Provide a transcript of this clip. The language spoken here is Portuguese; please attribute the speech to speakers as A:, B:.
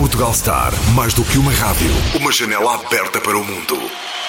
A: Portugal Star, mais do que uma rádio, uma janela aberta para o mundo.